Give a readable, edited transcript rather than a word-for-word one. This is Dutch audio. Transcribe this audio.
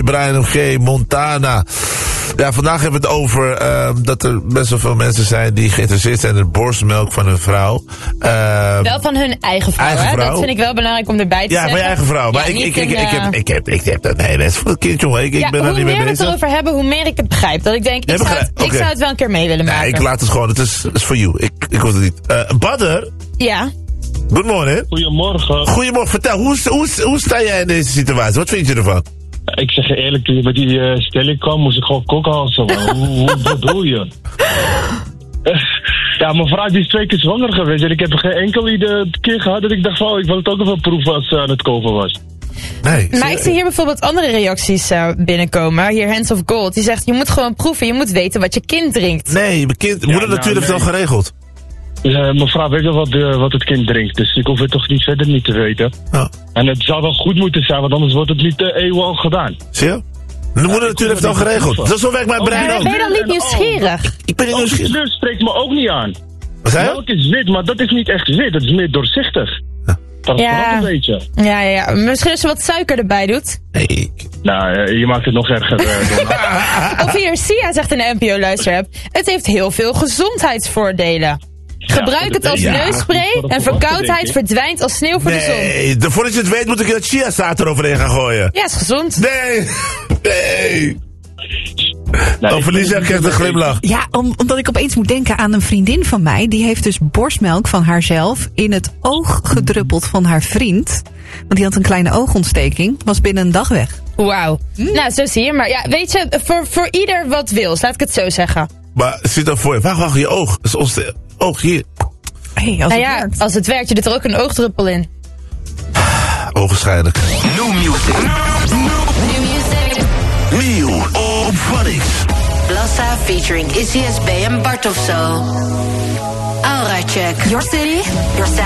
Brian G, Montana. Ja, vandaag hebben we het over dat er best wel veel mensen zijn die geïnteresseerd zijn in de borstmelk van hun vrouw. Wel van hun eigen vrouw, hè? Dat vind ik wel belangrijk om erbij te zeggen. Ja, van je eigen vrouw. Maar ik heb dat. Nee, dat is voor het kindje, jongen. Ik ben er niet mee bezig. Hoe meer we het erover hebben, hoe meer ik het begrijp. Dat ik denk, ik zou het wel een keer mee willen maken. Nee, ik laat het gewoon. Het is for you. Ik hoef het niet. Badr? Ja? Good morning. Goedemorgen. Goedemorgen. Vertel, hoe sta jij in deze situatie? Wat vind je ervan? Ik zeg je eerlijk, toen je met die stelling kwam, moest ik gewoon kokhalsen. Hoe bedoel je? Ja, mijn vrouw is 2 keer zwanger geweest en ik heb geen enkel keer gehad dat ik dacht van, ik wil het ook even proeven als ze aan het kopen was. Nee. Maar ik zie hier bijvoorbeeld andere reacties binnenkomen. Hier Hands of Gold. Die zegt, je moet gewoon proeven. Je moet weten wat je kind drinkt. Nee, moeder natuurlijk heeft het al geregeld. Mijn vrouw weet wel wat het kind drinkt, dus ik hoef het toch niet verder niet te weten. Oh. En het zou wel goed moeten zijn, want anders wordt het niet eeuwen gedaan. Zie je? De moeder natuurlijk heeft het al geregeld. Zo werkt mijn brein ook. Ben je dan niet nieuwsgierig? Ik ben niet nieuwsgierig. De kleur spreekt me ook niet aan. Wat zei je? Melk is wit, maar dat is niet echt wit. Dat is meer doorzichtig. Dat is een beetje. Ja. Misschien als je wat suiker erbij doet. Nee. Nou, je maakt het nog erger. Of hier, Sia zegt in de NPO-luisterapp. Het heeft heel veel gezondheidsvoordelen. Gebruik het als neusspray en verkoudheid verdwijnt als sneeuw voor de zon. Nee, voordat je het weet moet ik het chia-zaad eroverheen gaan gooien. Ja, is gezond. Nee. Lisa krijgt een glimlach. Ja, omdat ik opeens moet denken aan een vriendin van mij. Die heeft dus borstmelk van haarzelf in het oog gedruppeld van haar vriend. Want die had een kleine oogontsteking. Was binnen een dag weg. Wauw. Nou, zo zie je. Maar ja, weet je, voor ieder wat wil. Laat ik het zo zeggen. Maar zit dan voor je. Wacht, je oog. Dat is ons oog hier. Hey, werkt. Als het werkt, je doet er ook een oogdruppel in. Ogenschijnlijk. New music. Nieuw op Phonics. Blassa featuring Izzy SB en Bartovso. Aura check. Your city, your sound.